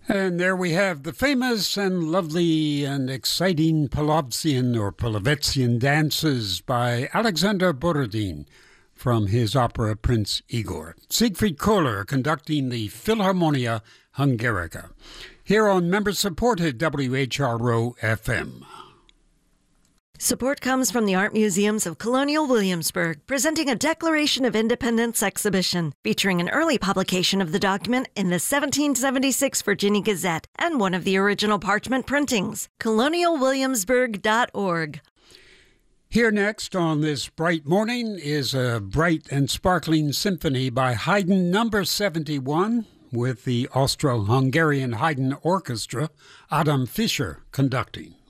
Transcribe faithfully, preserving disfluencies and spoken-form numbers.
And there we have the famous and lovely and exciting Polovtsian or Polovetzian dances by Alexander Borodin from his opera Prince Igor. Siegfried Kohler conducting the Philharmonia Hungarica. Here on member-supported W H R O F M. Support comes from the Art Museums of Colonial Williamsburg, presenting a Declaration of Independence exhibition featuring an early publication of the document in the seventeen seventy-six Virginia Gazette and one of the original parchment printings. colonial williamsburg dot org. Here next on this bright morning is a bright and sparkling symphony by Haydn number seventy-one with the Austro-Hungarian Haydn Orchestra, Adam Fischer conducting.